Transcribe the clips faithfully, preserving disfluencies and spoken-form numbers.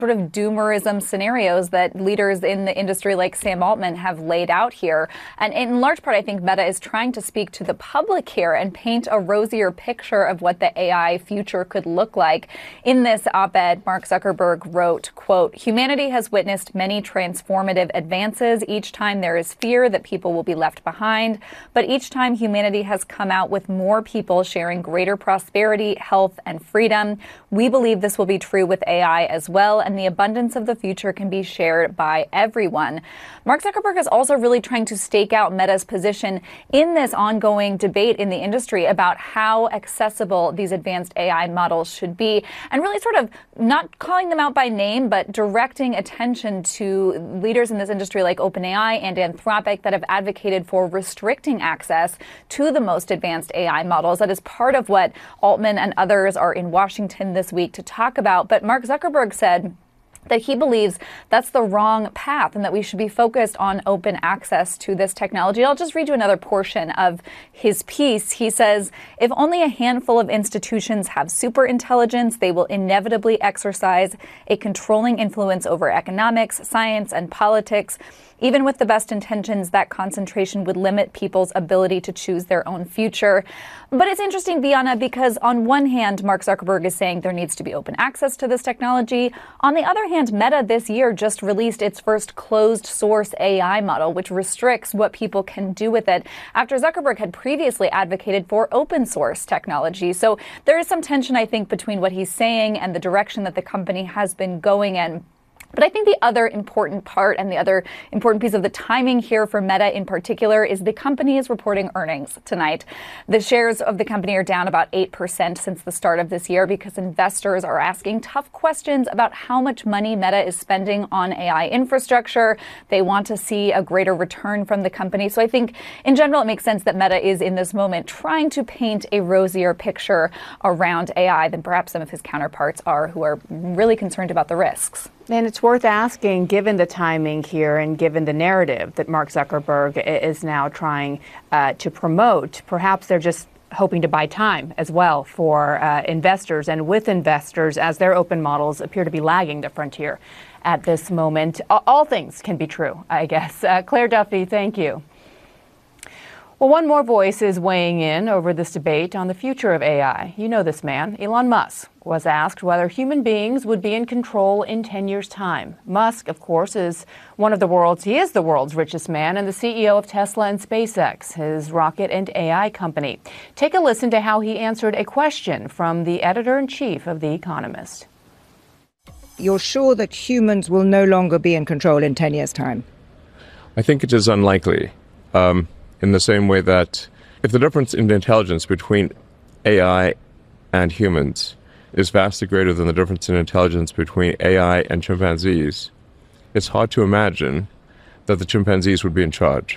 sort of doomerism scenarios that leaders in the industry like Sam Altman have laid out here. And in large part, I think Meta is trying to speak to the public here and paint a rosier picture of what the A I future could look like. In this op-ed, Mark Zuckerberg wrote, quote, "Humanity has witnessed many transformative advances. Each time there is fear that people will be left behind, but each time humanity has come out with more people sharing greater prosperity, health, and freedom. We believe this will be true with A I as well, and the abundance of the future can be shared by everyone." Mark Zuckerberg is also really trying to stake out Meta's position in this ongoing debate in the industry about how accessible these advanced A I models should be, and really sort of not calling them out by name, but directing attention to leaders in this industry like OpenAI and Anthropic that have advocated for restricting access to the most advanced A I models. That is part of what Altman and others are in Washington this week to talk about. But Mark Zuckerberg said that he believes that's the wrong path and that we should be focused on open access to this technology. I'll just read you another portion of his piece. He says, "If only a handful of institutions have super intelligence, they will inevitably exercise a controlling influence over economics, science, and politics. Even with the best intentions, that concentration would limit people's ability to choose their own future." But it's interesting, Bianna, because on one hand, Mark Zuckerberg is saying there needs to be open access to this technology. On the other hand, Meta this year just released its first closed source A I model, which restricts what people can do with it, after Zuckerberg had previously advocated for open source technology. So there is some tension, I think, between what he's saying and the direction that the company has been going in. But I think the other important part and the other important piece of the timing here for Meta in particular is the company is reporting earnings tonight. The shares of the company are down about eight percent since the start of this year because investors are asking tough questions about how much money Meta is spending on A I infrastructure. They want to see a greater return from the company. So I think in general, it makes sense that Meta is in this moment trying to paint a rosier picture around A I than perhaps some of his counterparts are, who are really concerned about the risks. And it's worth asking, given the timing here and given the narrative that Mark Zuckerberg is now trying uh, to promote, perhaps they're just hoping to buy time as well for uh, investors, and with investors, as their open models appear to be lagging the frontier at this moment. All things can be true, I guess. Uh, Claire Duffy, thank you. Well, one more voice is weighing in over this debate on the future of A I. You know this man, Elon Musk, was asked whether human beings would be in control in ten years' time. Musk, of course, is one of the world's, he is the world's richest man and the C E O of Tesla and SpaceX, his rocket and A I company. Take a listen to how he answered a question from the editor-in-chief of The Economist. You're sure that humans will no longer be in control in ten years' time? I think it is unlikely. Um, in the same way that if the difference in intelligence between A I and humans is vastly greater than the difference in intelligence between A I and chimpanzees, it's hard to imagine that the chimpanzees would be in charge.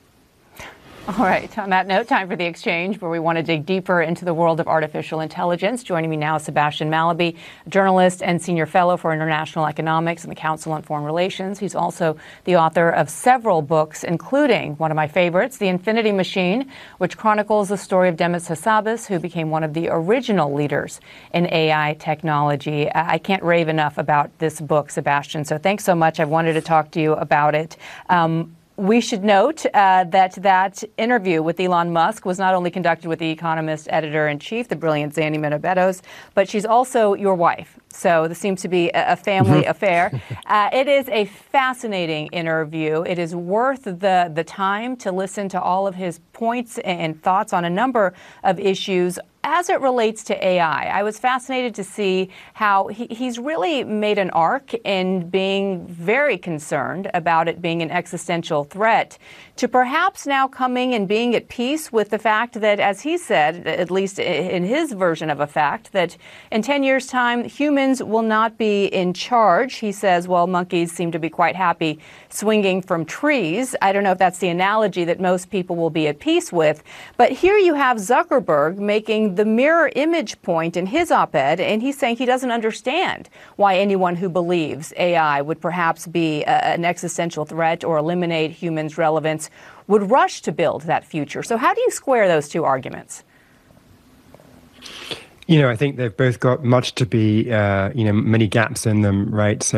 All right. On that note, time for The Exchange, where we want to dig deeper into the world of artificial intelligence. Joining me now is Sebastian Mallaby, journalist and senior fellow for international economics and the Council on Foreign Relations. He's also the author of several books, including one of my favorites, The Infinity Machine, which chronicles the story of Demis Hassabis, who became one of the original leaders in A I technology. I can't rave enough about this book, Sebastian, so thanks so much. I wanted to talk to you about it. Um, We should note uh, that that interview with Elon Musk was not only conducted with The Economist editor-in-chief, the brilliant Zandy Menobetos, but she's also your wife. So this seems to be a family affair. Uh, it is a fascinating interview. It is worth the, the time to listen to all of his points and thoughts on a number of issues as it relates to A I. I was fascinated to see how he, he's really made an arc in being very concerned about it being an existential threat, to perhaps now coming and being at peace with the fact that, as he said, at least in his version of a fact, that in ten years' time, humans will not be in charge. He says, well, monkeys seem to be quite happy swinging from trees. I don't know if that's the analogy that most people will be at peace with. But here you have Zuckerberg making the mirror image point in his op-ed, and he's saying he doesn't understand why anyone who believes A I would perhaps be a, an existential threat or eliminate humans' relevance would rush to build that future. So how do you square those two arguments? You know, I think they've both got much to be, uh, you know, many gaps in them, right? So